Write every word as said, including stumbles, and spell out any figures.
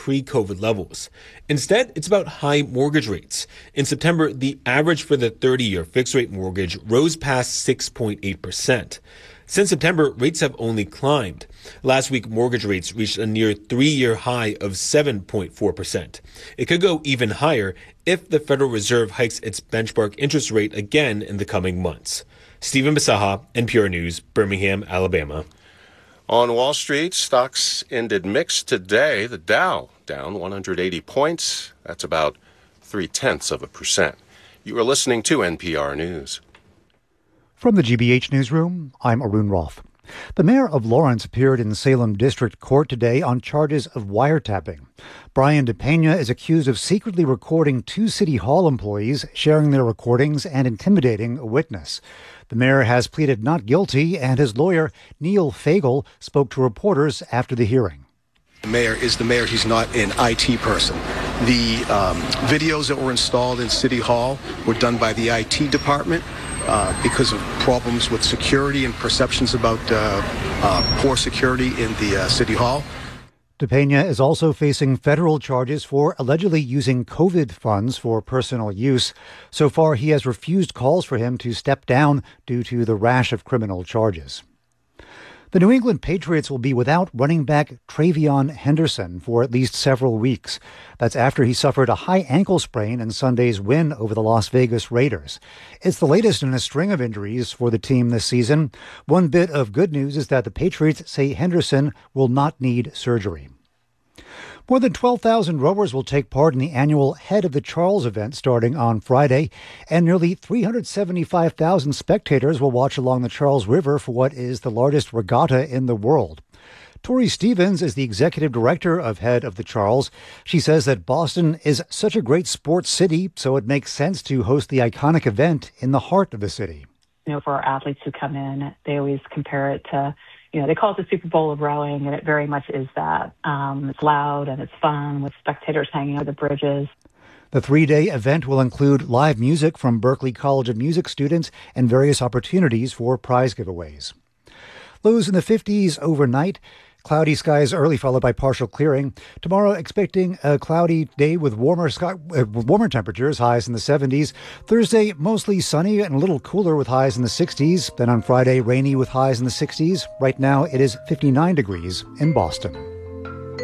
pre-COVID levels. Instead, it's about high mortgage rates. In September, the average for the thirty-year fixed-rate mortgage rose past six point eight percent. Since September, rates have only climbed. Last week, mortgage rates reached a near three-year high of seven point four percent. It could go even higher if the Federal Reserve hikes its benchmark interest rate again in the coming months. Stephen Bisaha, N P R News, Birmingham, Alabama. On Wall Street, stocks ended mixed today. The Dow down one hundred eighty points. That's about three-tenths of a percent. You are listening to N P R News. From the G B H Newsroom, I'm Arun Roth. The mayor of Lawrence appeared in Salem District Court today on charges of wiretapping. Brian DePena is accused of secretly recording two City Hall employees, sharing their recordings, and intimidating a witness. The mayor has pleaded not guilty, and his lawyer, Neil Fagel, spoke to reporters after the hearing. The mayor is the mayor. He's not an I T person. The um, videos that were installed in City Hall were done by the I T department. Uh, because of problems with security and perceptions about uh, uh, poor security in the uh, City Hall. DePena is also facing federal charges for allegedly using COVID funds for personal use. So far, he has refused calls for him to step down due to the rash of criminal charges. The New England Patriots will be without running back TreVeyon Henderson for at least several weeks. That's after he suffered a high ankle sprain in Sunday's win over the Las Vegas Raiders. It's the latest in a string of injuries for the team this season. One bit of good news is that the Patriots say Henderson will not need surgery. More than twelve thousand rowers will take part in the annual Head of the Charles event starting on Friday, and nearly three hundred seventy-five thousand spectators will watch along the Charles River for what is the largest regatta in the world. Tori Stevens is the executive director of Head of the Charles. She says that Boston is such a great sports city, so it makes sense to host the iconic event in the heart of the city. You know, for our athletes who come in, they always compare it to, you know, they call it the Super Bowl of rowing, and it very much is that. Um, it's loud and it's fun with spectators hanging over the bridges. The three-day event will include live music from Berklee College of Music students and various opportunities for prize giveaways. Lows in the fifties overnight. Cloudy skies early, followed by partial clearing. Tomorrow, expecting a cloudy day with warmer sky, uh, warmer temperatures, highs in the seventies. Thursday, mostly sunny and a little cooler with highs in the sixties. Then on Friday, rainy with highs in the sixties. Right now, it is fifty-nine degrees in Boston.